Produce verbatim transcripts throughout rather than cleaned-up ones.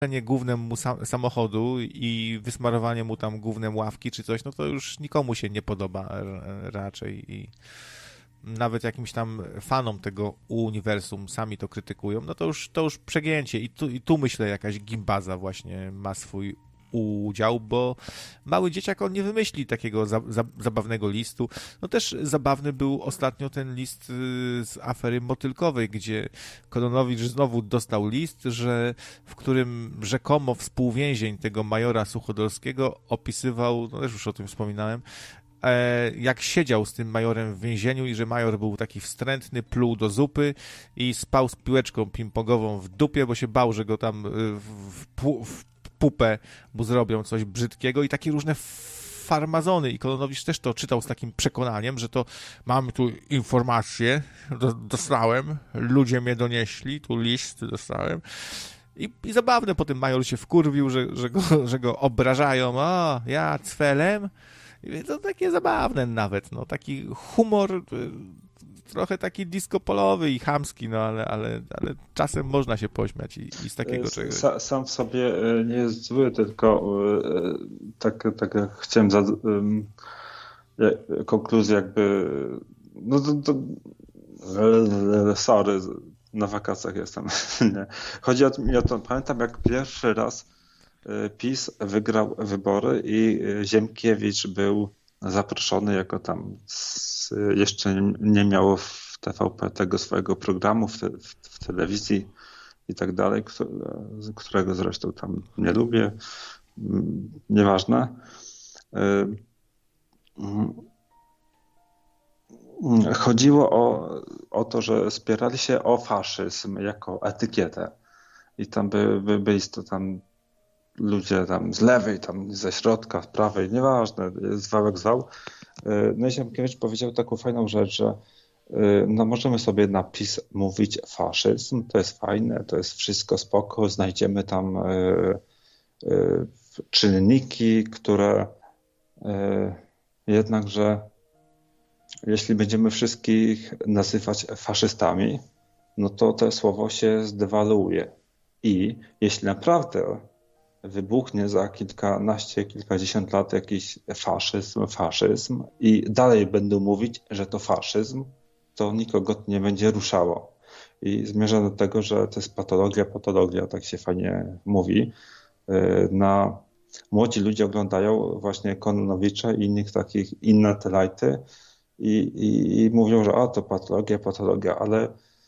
gównem mu sam, samochodu i wysmarowanie mu tam gównem ławki czy coś, no to już nikomu się nie podoba r- raczej i nawet jakimś tam fanom tego uniwersum sami to krytykują, no to już, to już przegięcie i tu, i tu myślę jakaś gimbaza właśnie ma swój udział, bo mały dzieciak on nie wymyśli takiego za, za, zabawnego listu. No też zabawny był ostatnio ten list z afery motylkowej, gdzie Kononowicz znowu dostał list, że w którym rzekomo współwięzień tego majora Suchodolskiego opisywał, no też już o tym wspominałem, jak siedział z tym majorem w więzieniu i że major był taki wstrętny, pluł do zupy i spał z piłeczką ping-pongową w dupie, bo się bał, że go tam w, w, w pupę mu zrobią coś brzydkiego i takie różne farmazony i Kononowicz też to czytał z takim przekonaniem, że to mam tu informacje, do, dostałem, ludzie mnie donieśli, tu list dostałem. I, I zabawne, potem major się wkurwił, że, że, go, że go obrażają, o, ja cwelem. I to takie zabawne nawet, no, taki humor trochę taki disco polowy i chamski, no, ale, ale, ale czasem można się pośmiać i, i z takiego czegoś. Sa, sam w sobie nie jest zły, tylko tak, tak jak chciałem za, konkluzję jakby, no to, to sorry, na wakacjach jestem. Chodzi o to, pamiętam jak pierwszy raz PiS wygrał wybory i Ziemkiewicz był zaproszony jako tam z, jeszcze nie miał w T V P tego swojego programu w, te, w telewizji i tak dalej, którego zresztą tam nie lubię, nieważne. Chodziło o, o to, że spierali się o faszyzm jako etykietę i tam by, by byli to tam ludzie tam z lewej, tam ze środka, z prawej, nieważne, zwał jak zwał. No i Ziemkiewicz powiedział taką fajną rzecz, że no możemy sobie na PiS mówić faszyzm, to jest fajne, to jest wszystko spoko, znajdziemy tam y, y, czynniki, które y, jednakże jeśli będziemy wszystkich nazywać faszystami, no to to słowo się zdewaluuje. I jeśli naprawdę wybuchnie za kilkanaście, kilkadziesiąt lat jakiś faszyzm, faszyzm i dalej będą mówić, że to faszyzm, to nikogo to nie będzie ruszało. I zmierza do tego, że to jest patologia, patologia, tak się fajnie mówi. Na młodzi ludzie oglądają właśnie Kononowicza i innych takich, inne te lajty i, i, i mówią, że a to patologia, patologia, ale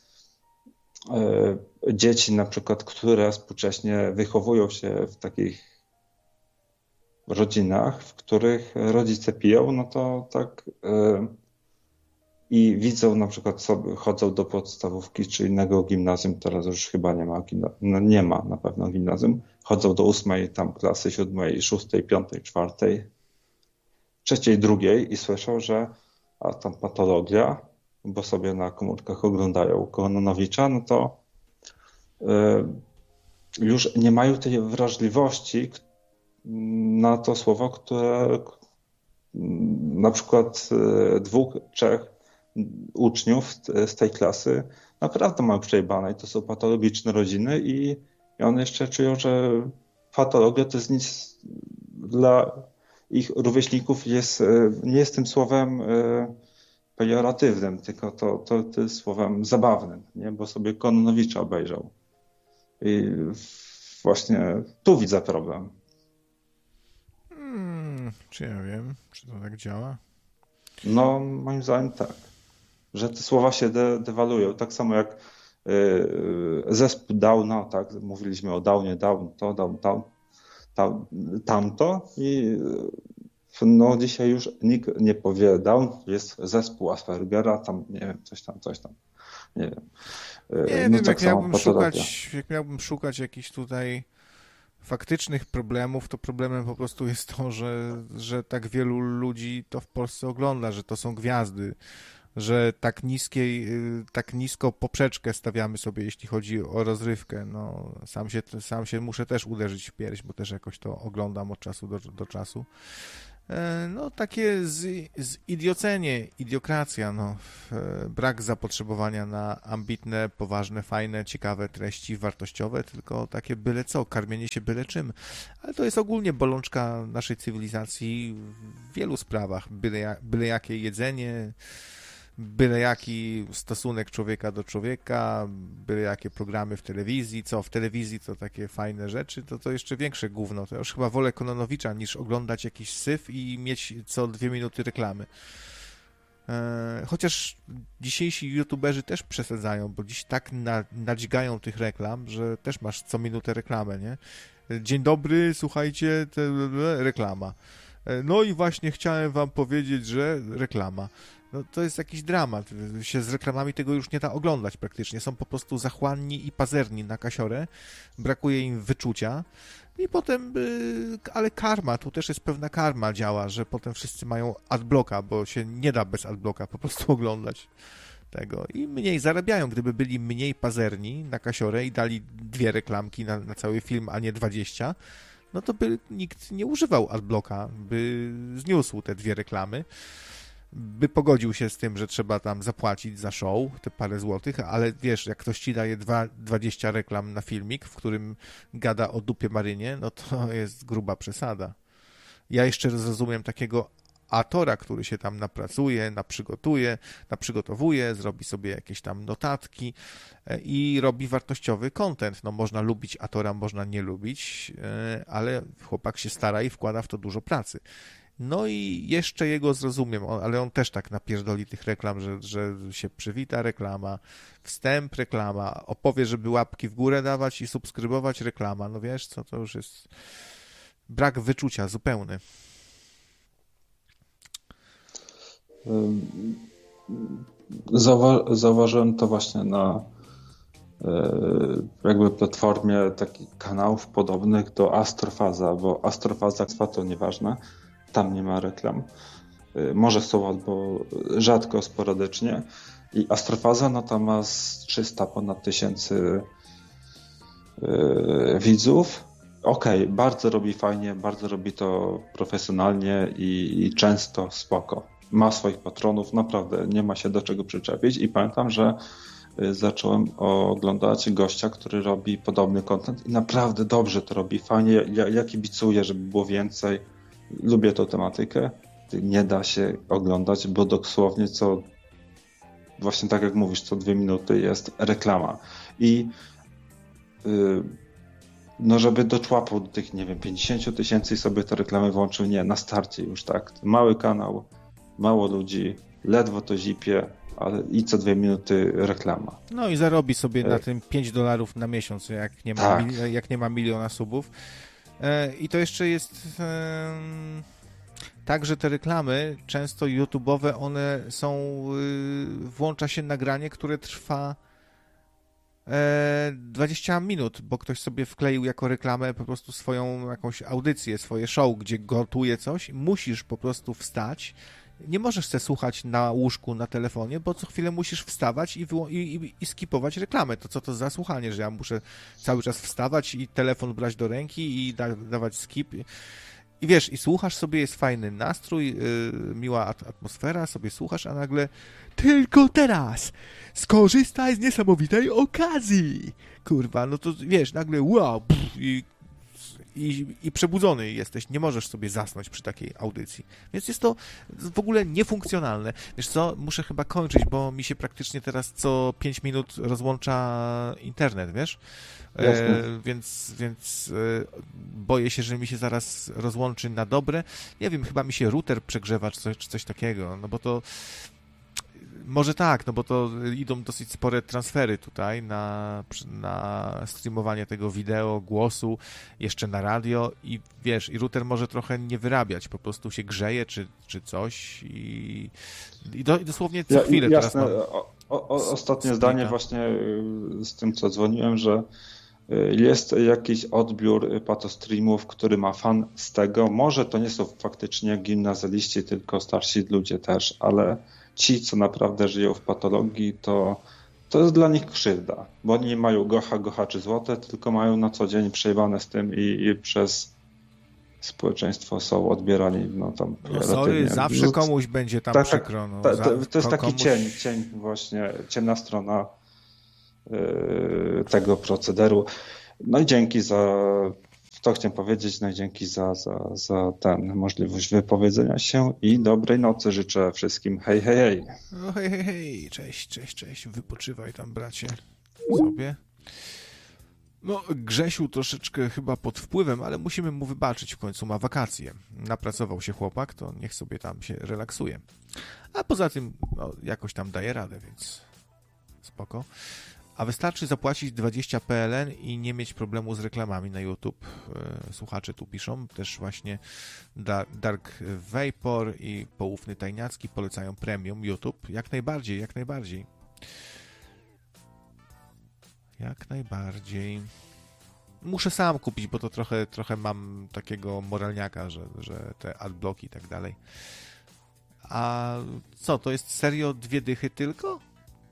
dzieci na przykład, które współcześnie wychowują się w takich rodzinach, w których rodzice piją, no to tak yy, i widzą na przykład sobie, chodzą do podstawówki czy innego gimnazjum, teraz już chyba nie ma, no nie ma na pewno gimnazjum, chodzą do ósmej tam klasy, siódmej, szóstej, piątej, czwartej, trzeciej, drugiej i słyszą, że a tam patologia, bo sobie na komórkach oglądają Kononowicza, no to yy, już nie mają tej wrażliwości na to słowo, które na przykład yy, dwóch, trzech uczniów z tej klasy naprawdę mają przejebane i to są patologiczne rodziny i, i one jeszcze czują, że patologia to jest nic dla ich rówieśników, jest, nie jest tym słowem yy, pejoratywnym, tylko to, to, to jest słowem zabawnym, nie? Bo sobie Kononowicza obejrzał. I właśnie tu widzę problem. Hmm, czy ja wiem, czy to tak działa? No, moim zdaniem tak. Że te słowa się de- dewaluują. Tak samo jak yy, zespół Downa, tak, mówiliśmy o Downie, Down, to, Down, Down, tam, tamto i no dzisiaj już nikt nie powie Down, jest zespół Aspergera, tam nie wiem, coś tam, coś tam, nie wiem. Nie no wiem, tak jak samo miałbym patologia. szukać, jak miałbym szukać jakichś tutaj faktycznych problemów, to problemem po prostu jest to, że, że tak wielu ludzi to w Polsce ogląda, że to są gwiazdy, że tak niskiej, tak nisko poprzeczkę stawiamy sobie, jeśli chodzi o rozrywkę. No, sam się, sam się muszę też uderzyć w pierś, bo też jakoś to oglądam od czasu do, do czasu. No takie z, zidiocenie, idiokracja, no, brak zapotrzebowania na ambitne, poważne, fajne, ciekawe treści wartościowe, tylko takie byle co, karmienie się byle czym. Ale to jest ogólnie bolączka naszej cywilizacji w wielu sprawach. Byle, byle jakie jedzenie, byle jaki stosunek człowieka do człowieka, byle jakie programy w telewizji, co w telewizji to takie fajne rzeczy, to to jeszcze większe gówno. To ja już chyba wolę Kononowicza niż oglądać jakiś syf i mieć co dwie minuty reklamy. Chociaż dzisiejsi youtuberzy też przesadzają, bo dziś tak na, nadźgają tych reklam, że też masz co minutę reklamę, nie? Dzień dobry, słuchajcie, te, reklama. No i właśnie chciałem wam powiedzieć, że reklama. No to jest jakiś dramat. Się z reklamami tego już nie da oglądać praktycznie. Są po prostu zachłanni i pazerni na kasiorę. Brakuje im wyczucia. I potem, ale karma, tu też jest pewna karma działa, że potem wszyscy mają adblocka, bo się nie da bez adblocka po prostu oglądać tego. I mniej zarabiają. Gdyby byli mniej pazerni na kasiorę i dali dwie reklamki na, na cały film, a nie dwadzieścia, no to by nikt nie używał adblocka, by zniósł te dwie reklamy, by pogodził się z tym, że trzeba tam zapłacić za show, te parę złotych, ale wiesz, jak ktoś ci daje dwa, dwadzieścia reklam na filmik, w którym gada o dupie Marynie, no to jest gruba przesada. Ja jeszcze zrozumiem takiego aktora, który się tam napracuje, naprzygotuje, naprzygotowuje, zrobi sobie jakieś tam notatki i robi wartościowy content. No można lubić aktora, można nie lubić, ale chłopak się stara i wkłada w to dużo pracy. No i jeszcze jego zrozumiem, ale on też tak napierdoli tych reklam, że, że się przywita reklama, wstęp reklama, opowie, żeby łapki w górę dawać i subskrybować reklama. No wiesz co, to już jest brak wyczucia zupełny. Zauwa- zauważyłem to właśnie na jakby platformie takich kanałów podobnych do Astrofaza, bo Astrofaza to nieważne, tam nie ma reklam. Może są albo rzadko, sporadycznie. I Astrofaza, no tam ma z trzysta ponad tysięcy yy, widzów. Okej, okay, bardzo robi fajnie, bardzo robi to profesjonalnie i, i często spoko. Ma swoich patronów, naprawdę nie ma się do czego przyczepić. I pamiętam, że zacząłem oglądać gościa, który robi podobny content i naprawdę dobrze to robi, fajnie. Ja, ja kibicuję, żeby było więcej. Lubię tą tematykę. Nie da się oglądać, bo dosłownie co, właśnie tak jak mówisz, co dwie minuty jest reklama. I yy, no żeby doczłapał do tych, nie wiem, pięćdziesiąt tysięcy i sobie te reklamy włączył, nie, na starcie już tak. Mały kanał, mało ludzi, ledwo to zipie, ale i co dwie minuty reklama. No i zarobi sobie na tym pięć dolarów na miesiąc, jak nie ma, tak. mil- jak nie ma miliona subów. I to jeszcze jest tak, że te reklamy często YouTube'owe, one są, włącza się nagranie, które trwa dwadzieścia minut, bo ktoś sobie wkleił jako reklamę po prostu swoją jakąś audycję, swoje show, gdzie gotuje coś. Musisz po prostu wstać. Nie możesz sobie słuchać na łóżku, na telefonie, bo co chwilę musisz wstawać i, wyło- i, i, i skipować reklamę. To co to za słuchanie, że ja muszę cały czas wstawać i telefon brać do ręki i da- dawać skip. I wiesz, i słuchasz sobie, jest fajny nastrój, yy, miła atmosfera, sobie słuchasz, a nagle tylko teraz skorzystaj z niesamowitej okazji. Kurwa, no to wiesz, nagle wow, pff, i I, i przebudzony jesteś, nie możesz sobie zasnąć przy takiej audycji. Więc jest to w ogóle niefunkcjonalne. Wiesz co, muszę chyba kończyć, bo mi się praktycznie teraz co pięć minut rozłącza internet, wiesz? E, więc więc e, boję się, że mi się zaraz rozłączy na dobre. Nie wiem, chyba mi się router przegrzewa, czy coś, czy coś takiego, no bo to może tak, no bo to idą dosyć spore transfery tutaj na, na streamowanie tego wideo, głosu, jeszcze na radio i wiesz, i router może trochę nie wyrabiać, po prostu się grzeje czy, czy coś i, i, do, i dosłownie co ja, chwilę jasne. teraz mam... o, o, Ostatnie zdanie właśnie z tym, co dzwoniłem, że jest jakiś odbiór patostreamów, który ma fan z tego. Może to nie są faktycznie gimnazjaliści, tylko starsi ludzie też, ale ci, co naprawdę żyją w patologii, to, to jest dla nich krzywda, bo oni nie mają gocha, gocha czy złote, tylko mają na co dzień przejebane z tym i, i przez społeczeństwo są odbierani, no tam no sorry, zawsze no, komuś będzie tam tak, przykro. No, ta, ta, za, to jest taki komuś... cień, cień właśnie, ciemna strona yy, tego procederu. No i dzięki za, to chciałem powiedzieć, no i dzięki za, za, za tę możliwość wypowiedzenia się i dobrej nocy życzę wszystkim. Hej, hej, hej. No hej, hej, hej, cześć, cześć, cześć, wypoczywaj tam, bracie, sobie. No, Grzesiu troszeczkę chyba pod wpływem, ale musimy mu wybaczyć, w końcu ma wakacje. Napracował się chłopak, to niech sobie tam się relaksuje. A poza tym, no, jakoś tam daje radę, więc spoko. A wystarczy zapłacić dwadzieścia P L N i nie mieć problemu z reklamami na YouTube. Słuchacze tu piszą, też właśnie Dark Vapor i Poufny Tajniacki polecają premium YouTube. Jak najbardziej, jak najbardziej. Jak najbardziej. Muszę sam kupić, bo to trochę, trochę mam takiego moralniaka, że, że te adblocki i tak dalej. A co, to jest serio dwie dychy tylko?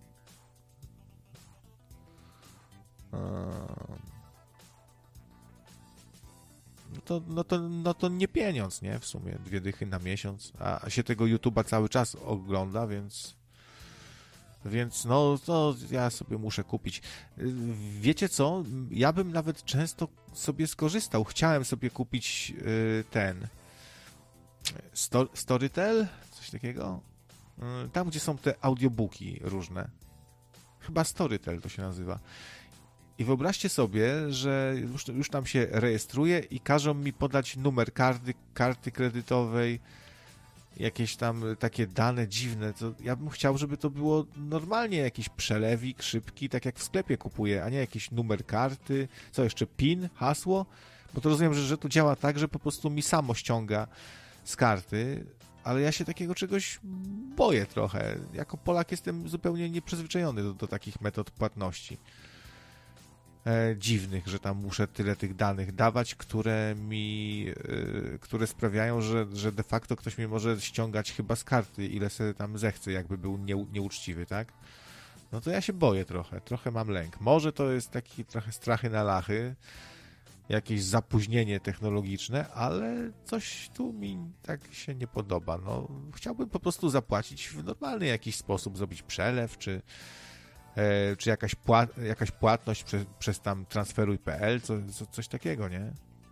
No to, no, to, no to nie pieniądz, nie? W sumie dwie dychy na miesiąc, a się tego YouTube'a cały czas ogląda, więc więc no to ja sobie muszę kupić. Wiecie co? Ja bym nawet często sobie skorzystał. Chciałem sobie kupić ten Sto- Storytel, coś takiego. Tam, gdzie są te audiobooki różne. Chyba Storytel to się nazywa. I wyobraźcie sobie, że już, już tam się rejestruję i każą mi podać numer karty, karty kredytowej, jakieś tam takie dane dziwne. To ja bym chciał, żeby to było normalnie jakiś przelewik szybki, tak jak w sklepie kupuję, a nie jakiś numer karty, co jeszcze, PIN, hasło, bo to rozumiem, że, że to działa tak, że po prostu mi samo ściąga z karty, ale ja się takiego czegoś boję trochę. Jako Polak jestem zupełnie nieprzyzwyczajony do, do takich metod płatności. E, dziwnych, że tam muszę tyle tych danych dawać, które mi, e, które sprawiają, że, że de facto ktoś mi może ściągać chyba z karty, ile sobie tam zechce, jakby był nie, nieuczciwy, tak? No to ja się boję trochę, trochę mam lęk. Może to jest taki trochę strachy na lachy, jakieś zapóźnienie technologiczne, ale coś tu mi tak się nie podoba. No, chciałbym po prostu zapłacić w normalny jakiś sposób, zrobić przelew, czy czy jakaś, płat, jakaś płatność przez, przez tam transferuj kropka p l, co, co, coś takiego, nie?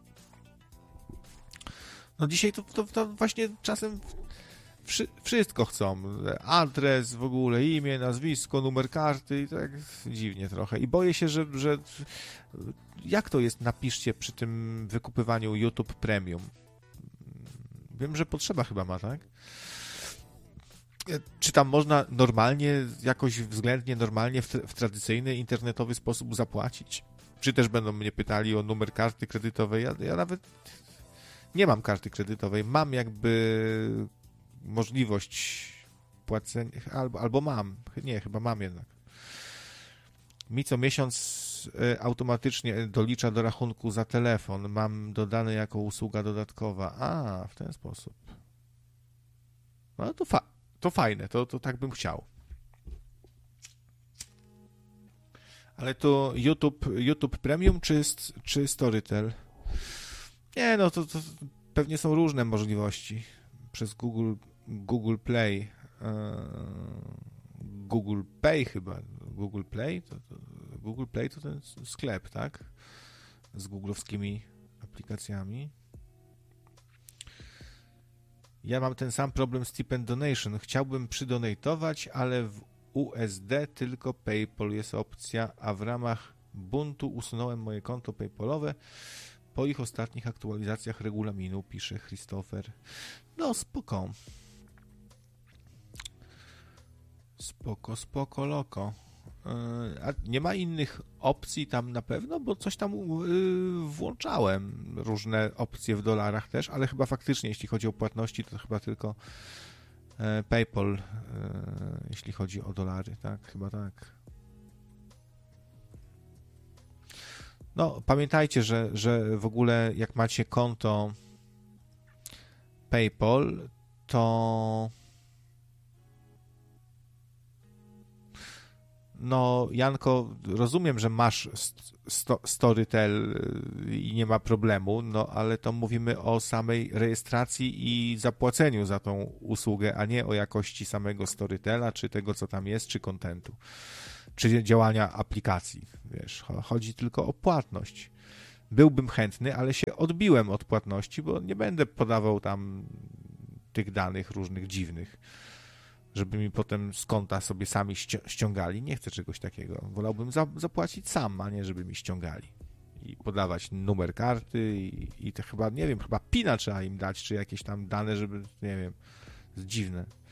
No dzisiaj to, to, to właśnie czasem wszy, wszystko chcą. Adres, w ogóle imię, nazwisko, numer karty i tak dziwnie trochę. I boję się, że, że jak to jest, napiszcie przy tym wykupywaniu YouTube Premium. Wiem, że potrzeba chyba ma, tak? Czy tam można normalnie, jakoś względnie normalnie w, w tradycyjny, internetowy sposób zapłacić? Czy też będą mnie pytali o numer karty kredytowej? Ja, ja nawet nie mam karty kredytowej. Mam jakby możliwość płacenia, albo, albo mam. Nie, chyba mam jednak. Mi co miesiąc automatycznie dolicza do rachunku za telefon. Mam dodane jako usługa dodatkowa. A, w ten sposób. No to fa- To fajne, to, to tak bym chciał. Ale to YouTube, YouTube Premium czy, czy Storytel? Nie, no to, to pewnie są różne możliwości. Przez Google, Google Play. Yy, Google Pay chyba. Google Play? To, to, Google Play to ten sklep, tak? Z googlowskimi aplikacjami. Ja mam ten sam problem z Tip and Donation. Chciałbym przydonatować, ale w U S D tylko PayPal jest opcja, a w ramach buntu usunąłem moje konto PayPalowe po ich ostatnich aktualizacjach regulaminu, pisze Christopher. No spoko. Spoko, spoko, loko. A nie ma innych opcji tam na pewno, bo coś tam włączałem, różne opcje w dolarach też, ale chyba faktycznie, jeśli chodzi o płatności, to chyba tylko PayPal, jeśli chodzi o dolary, tak? Chyba tak. No, pamiętajcie, że, że w ogóle jak macie konto PayPal, to no Janko, rozumiem, że masz sto, Storytel i nie ma problemu, no ale to mówimy o samej rejestracji i zapłaceniu za tą usługę, a nie o jakości samego Storytela, czy tego, co tam jest, czy kontentu, czy działania aplikacji, wiesz, chodzi tylko o płatność. Byłbym chętny, ale się odbiłem od płatności, bo nie będę podawał tam tych danych różnych dziwnych, żeby mi potem z konta sobie sami ściągali. Nie chcę czegoś takiego. Wolałbym za, zapłacić sam, a nie żeby mi ściągali. I podawać numer karty i, i to chyba, nie wiem, chyba pina trzeba im dać, czy jakieś tam dane, żeby, nie wiem, jest dziwne.